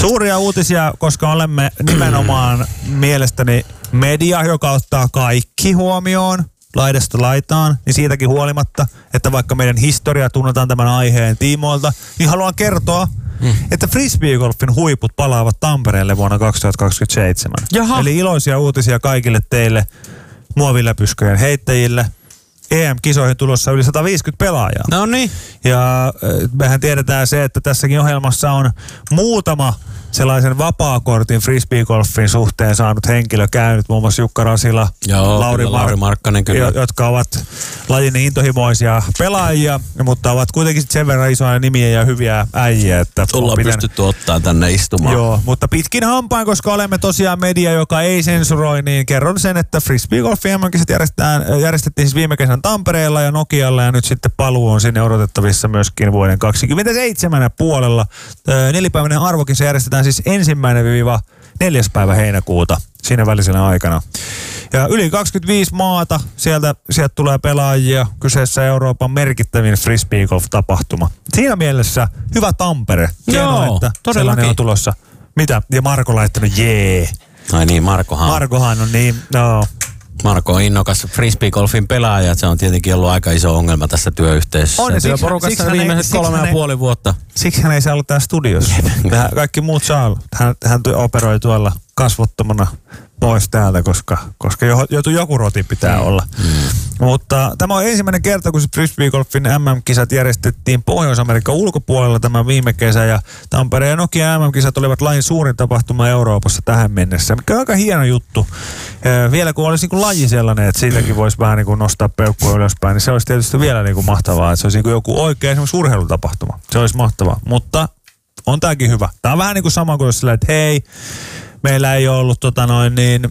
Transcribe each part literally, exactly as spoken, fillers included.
Suuria uutisia, koska olemme nimenomaan mielestäni media, joka ottaa kaikki huomioon laidasta laitaan, niin siitäkin huolimatta, että vaikka meidän historia tunnetaan tämän aiheen tiimoilta, niin haluan kertoa, mm. että frisbeegolfin huiput palaavat Tampereelle vuonna kaksituhattakaksikymmentäseitsemän. Jaha. Eli iloisia uutisia kaikille teille muoviläpysköjen heittäjille. E M-kisoihin tulossa yli sata viisikymmentä pelaajaa. No niin. Ja mehän tiedetään se, että tässäkin ohjelmassa on muutama sellaisen vapaakortin frisbeegolfin suhteen saanut henkilö käynyt, muun muassa Jukka Rasila, Joo, Lauri, kyllä, Lauri Markkanen, kyllä. jotka ovat lajin intohimoisia pelaajia, mutta ovat kuitenkin sen verran isoja nimiä ja hyviä äijiä. Että ollaan pitänyt... pystytty ottaa tänne istumaan. Joo, mutta pitkin hampain, koska olemme tosiaan media, joka ei sensuroi, niin kerron sen, että frisbeegolfin M M-kisat järjestettiin siis viime kesän Tampereella ja Nokialla, ja nyt sitten paluu on sinne odotettavissa myöskin vuoden kaksikymmentäseitsemän puolella. Nelipäiväinen arvokisa järjestetään siis ensimmäinen viiva neljäs päivä heinäkuuta siinä välisenä aikana. Ja yli kaksikymmentäviisi maata, sieltä, sieltä tulee pelaajia, kyseessä Euroopan merkittävin frisbeegolf-tapahtuma. Siinä mielessä hyvä Tampere. Hienoa, Joo, että sellainen on tulossa. Mitä? Ja Marko laittanut jee. Ai niin, Markohan. Markohan on niin, no. Marko on innokas frisbeegolfin pelaaja, se on tietenkin ollut aika iso ongelma tässä työyhteisössä. On, työporukassa viimeiset kolme ja puoli vuotta. Siksi hän ei saa olla täällä studiossa. Kaikki muut saa olla. Hän, hän operoi tuolla kasvottomana pois täältä, koska, koska joku, joku roti pitää mm. olla. Mm. Mutta tämä on ensimmäinen kerta, kun se frisbeegolfin M M-kisat järjestettiin Pohjois-Amerikan ulkopuolella tämän viime kesä, ja Tampere ja Nokia M M-kisat olivat lajin suurin tapahtuma Euroopassa tähän mennessä, mikä on aika hieno juttu. Vielä kun olisi niin kuin laji sellainen, että siitäkin voisi vähän niin kuin nostaa peukkua ylöspäin, niin se olisi tietysti vielä niin kuin mahtavaa, että se olisi niin kuin joku oikea esimerkiksi urheilutapahtuma. Se olisi mahtavaa, mutta on tämäkin hyvä. Tämä on vähän niin kuin sama kuin sillä, että hei, meillä ei ole ollut tota noin niin,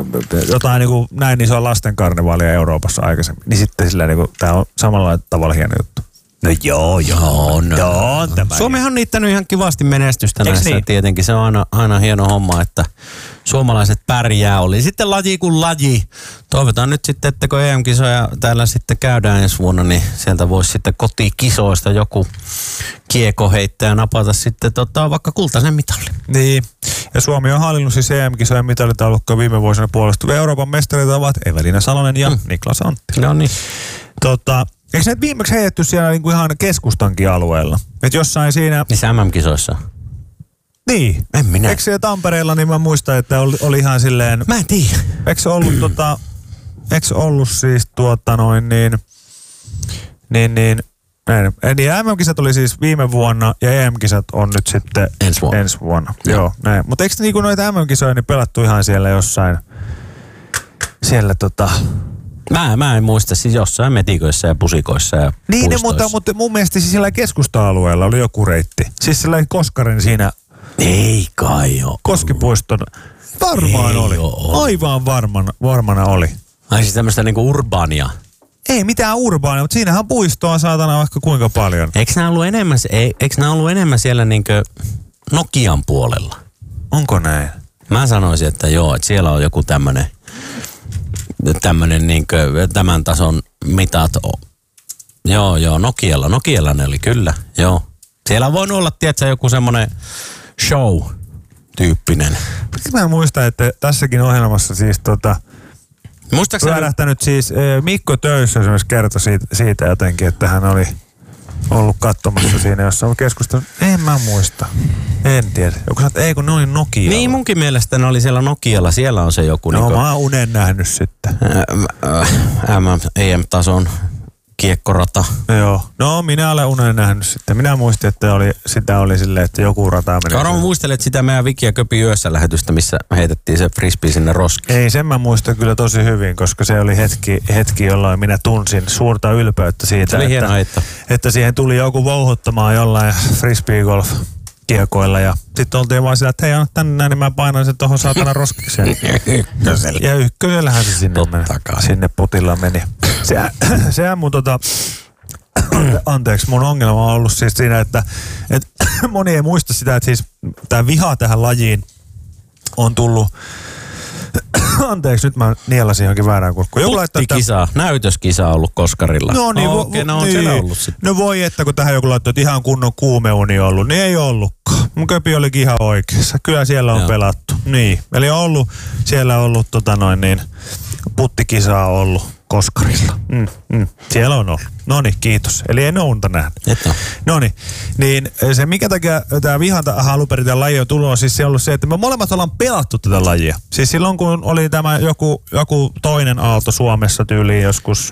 jotain niin kuin näin isoa lastenkarnevaalia Euroopassa aikaisemmin. Niin sitten sillä niin kuin, tämä on samalla tavalla hieno juttu. No joo, joo, no. Joo, on tämä. Suomihan on niittänyt ihan kivasti menestystä Eks näissä. Niin? Tietenkin se on aina, aina hieno homma, että suomalaiset pärjää. Oli sitten laji kuin laji. Toivotaan nyt sitten, että kun E M-kisoja täällä sitten käydään ensi vuonna, niin sieltä voisi sitten kotikisoista joku kiekoheittäjä napata sitten tota, vaikka kultaisen mitalli. Niin. Ja Suomi on hallinnut siis E M-kisojen mitalitaulukkoa viime vuosina puolesta. Euroopan mestareita ovat Evelina Salonen ja mm. Niklas Antti. No niin. Tota, eikö se viimeksi heitetty siellä niinku ihan keskustankin alueella? Että jossain siinä... Niissä M M-kisoissa? Niin. En minä. Eikö siellä Tampereella, niin mä muistan, että oli, oli ihan silleen... Mä en tiedä. Eikö se ollut tota... Eikö se ollut siis tuota noin niin... Niin niin... Näin. Niin M M-kisat oli siis viime vuonna ja E M-kisat on nyt sitten ensi vuonna. Ensi vuonna. Joo. Joo, näin. Mutta eikö niinku noita M M-kisoja niin pelattu ihan siellä jossain... Siellä tota... Mä, mä en muista, siis jossain metikoissa ja pusikoissa ja niin, ne, mutta, mutta mun mielestä siis sillä keskusta-alueella oli joku reitti. Siis sellainen Koskarin siinä... Ei kai oo. Koskipuiston. Varmaan ei oli. Oo. Aivan varmana, varmana oli. Ai siis tämmöistä niinku urbaania. Ei mitään urbaania, mutta siinähän puistoa saatana vaikka kuinka paljon. Eikö nää ollut enemmän, eikö nää ollut enemmän siellä niinkö Nokian puolella? Onko näin? Mä sanoisin, että joo, että siellä on joku tämmönen... tämmönen niinkö tämän tason mitat. Joo, joo, Nokialla. Nokialla ne oli, kyllä, joo. Siellä on voinut olla, tiedätkö, joku semmonen show-tyyppinen. Mä muistan, että tässäkin ohjelmassa siis tota... Muistaakseni... Pyörähtänyt siis Mikko Töissä esimerkiksi kertoi siitä, siitä jotenkin, että hän oli ollut katsomassa siinä jossain keskustelua. En mä muista. En tiedä. Joku sanoo, ei kun ne oli Nokialla. Niin munkin mielestä ne oli siellä Nokialla. Siellä on se joku... No niin mä oon unen nähnyt sitten. E M-tason kiekkorata. Joo. No minä olen unen nähnyt sitten. Minä muistin, että oli, sitä oli silleen, että joku rata meni. Karo, muistelet sitä meidän Viki ja Köpi yössä lähetystä, missä me heitettiin se frisbee sinne roskiin. Ei, sen mä muistan kyllä tosi hyvin, koska se oli hetki, hetki jolloin minä tunsin suurta ylpeyttä siitä, se oli hieno että, heitto. että siihen tuli joku vouhottamaan jollain frisbeegolf kiekoilla ja sitten oltiin vaan sillä, että hei, anna tänne näin, niin mä painan sen tohon saatana roskikseen. Ykkösellä. Ja ykkösellähän se sinne meni. Sinne potilla meni. Se, sehän mun tota, anteeksi, mun ongelma on ollut siis siinä, että, että moni ei muista sitä, että siis tää viha tähän lajiin on tullut Anteeksi, nyt mä nielasin johonkin väärään kurkkuun. Joku laittaa Puttikisa, tämän... näytöskisa on ollut Koskarilla. No niin, oh, okay, no on niin. siellä ollut sitten. No voi, että kun tähän joku laittoi, että ihan kunnon kuumeuni ollut, niin ei ollutkaan. Mun köpi olikin ihan oikeassa. Kyllä siellä on Joo. pelattu. Niin, eli on ollut, siellä on ollut tota noin niin, puttikisaa ollut Koskarilla. Mm, mm. Siellä on ollut. Noniin, kiitos. Eli en ole unta nähnyt. Noniin, niin se mikä takia tämä vihanta alunperin tämä laji on tullut, on siis se ollut se, että me molemmat ollaan pelattu tätä lajia. Siis silloin kun oli tämä joku, joku toinen aalto Suomessa tyyliin joskus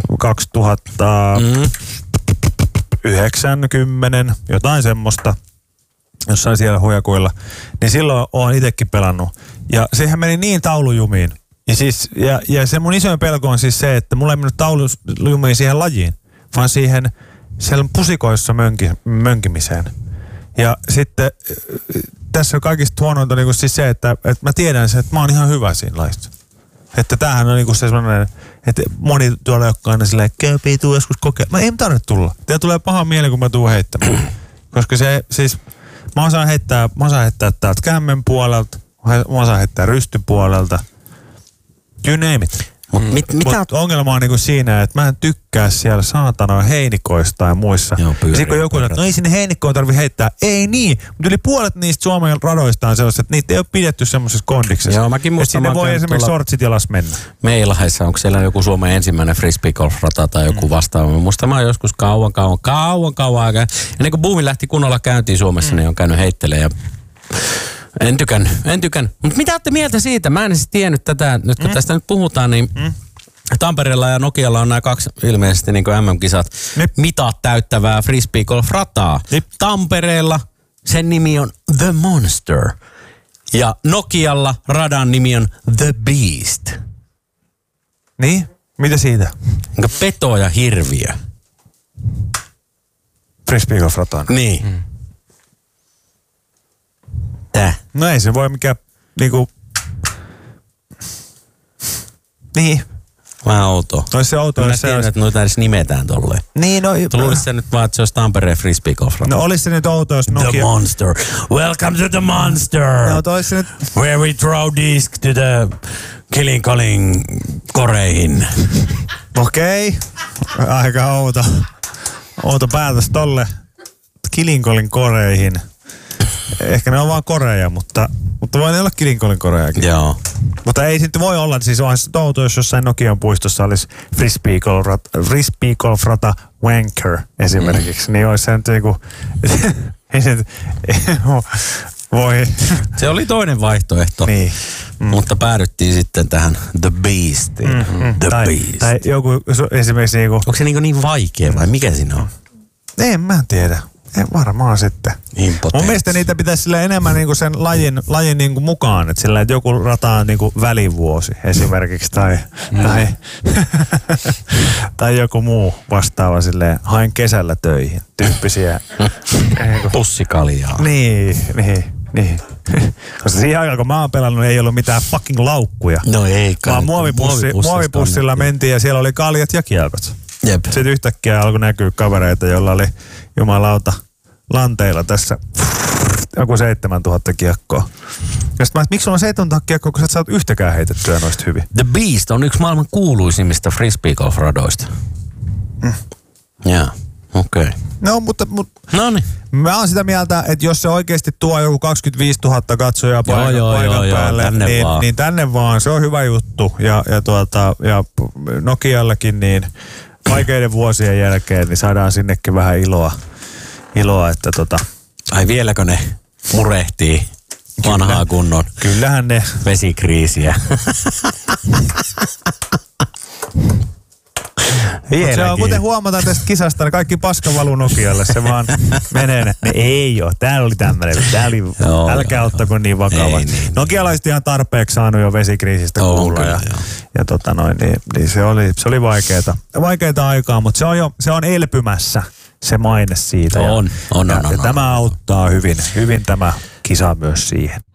kaksituhattayhdeksänkymmenen, jotain semmoista, jossain siellä hujakuilla, niin silloin olen itsekin pelannut. Ja sehän meni niin taulujumiin. Ja, siis, ja, ja se mun isoin pelko on siis se, että mulla ei mennyt taulujumiin siihen lajiin, vaan siihen siellä pusikoissa mönki, mönkimiseen. Ja sitten tässä on kaikista huonointa niin siis se, että, että mä tiedän sen, että mä oon ihan hyvä siinä lajissa. Että tämähän on niin se sellainen, että moni tuolla jotka aina silleen, käypii tuu joskus kokeilla. Mä ei tarvitse tulla. Teillä tulee paha mieli, kun mä tuun heittämään. Koska se siis, mä osaan heittää, mä osaan heittää täältä kämmen puolelta, mä osaan heittää rystyn puolelta. You name it. Mut mm. mit, mitä Mut ongelma on niinku siinä, että mä en tykkää siellä saatana heinikoista ja muissa. Joo, pyörii, ja sitten kun joku, että no ei sinne heinikkoon tarvi heittää. Ei niin, mutta yli puolet niistä Suomen radoista on sellaiset, että niitä ei ole pidetty semmoisessa kondiksessa. Joo, mäkin muistan. Sinne voi esimerkiksi sortsit jalas mennä. Meilahessa, onko siellä joku Suomen ensimmäinen frisbeegolf-rata tai joku mm. vastaava? Mä muistan, mä oon joskus kauan, kauan, kauan, kauan aikaa. Ennen kuin buumi lähti kunnolla käyntiin Suomessa, mm. niin on käynyt heittelemään ja En tykännyt, en tykännyt. Mutta mitä olette mieltä siitä? Mä en siis tiennyt tätä, nyt kun mm. tästä nyt puhutaan, niin mm. Tampereella ja Nokialla on nämä kaksi ilmeisesti niin kuin M M-kisat Nip. mitat täyttävää frisbeegolf-rataa. Nip. Tampereella sen nimi on The Monster ja Nokialla radan nimi on The Beast. Niin? Mitä siitä? Niin peto ja hirviö. Frisbeegolf-rataan? Niin. Mm. Tää. No ei se voi mikään niinku... Niin. Vähän outoa. Olisi se outoa, jos se tiedän, olisi... että noita edes nimetään tolleen. Niin, no... Luulisit se nyt vaan, että se olisi Tampereen frisbeegolf-rata. No olisi se nyt outoa, jos Nokia... The Monster. Welcome to the Monster. No toisi se nyt... Where we throw disc to the killing calling koreihin. Okei. Okay. Aika outo. Outo päätös tolle kilinkolin koreihin. Ehkä ne on vaan koreja, mutta, mutta voi ne olla kilinkolin korejakin. Joo. Mutta ei sitten voi olla, siis onhan se outo, jos jossain Nokian puistossa olisi frisbeegolf-rata wanker esimerkiksi, mm. niin olisi se nyt niinku... ei se voi... Se oli toinen vaihtoehto, niin. Mm. mutta päädyttiin sitten tähän The Beastiin. Mm-hmm. The tai, Beast. Tai joku esimerkiksi niinku... Onko se niinku niin vaikea vai mikä siinä on? En mä tiedä. Ei varmaan sitten. Mun mielestä niitä pitäisi sille enemmän niinku sen lajin, lajin niinku mukaan, että sillä että joku rata on niinku välivuosi esimerkiksi tai, mm. tai, tai joku muu vastaava silleen, hain kesällä töihin, tyyppisiä. Pussikaljaa. Niin, niin, niin. Koska siihen aikaan, kun mä oon pelannut, ei ollut mitään fucking laukkuja. No ei kai. Vaan muovipussi, muovipussilla mentiin ja siellä oli kaljat ja kiekot. Jep. Sitten yhtäkkiä alkoi näkyä kavereita, joilla oli jumalauta lanteilla tässä joku seitsemäntuhatta kiekkoa. Ja sitten mä, miksi sulla on seitsemäntuhatta kiekkoa, kun sä et saat yhtäkään heitettyä noista hyvin? The Beast on yksi maailman kuuluisimmista frisbeegolf-radoista. Mm. Jaa, okei. Okay. No, mutta, mutta Noniin. Mä oon sitä mieltä, että jos se oikeasti tuo joku kaksikymmentäviisituhatta katsojaa paikan, joo, paikan joo, päälle, joo, tänne niin, vaan. niin tänne vaan. Se on hyvä juttu. Ja, ja, tuota, ja Nokiallakin niin vaikeiden vuosien jälkeen niin saadaan sinnekin vähän iloa. Iloa, että tota... Ai vieläkö ne murehtii vanhaa Kyllä. kunnon Kyllähän ne vesikriisiä? Se on, kuten huomataan tästä kisasta, niin kaikki paska valuu Nokialle. Se vaan menee. Ne ei oo, täällä oli tämmöinen. Täällä oli, joo, älkää joo, ottako niin vakavasti. Niin. Nokialaiset ihan tarpeeksi saanut jo vesikriisistä oh, kuulla. Kyllä, ja, ja tota noin, niin, niin se oli, se oli vaikeeta. Vaikeeta aikaa, mutta se on jo, se on elpymässä. Se maine siitä. On, on, ja, on, on, ja on, tämä on. auttaa hyvin, hyvin tämä kisa myös siihen.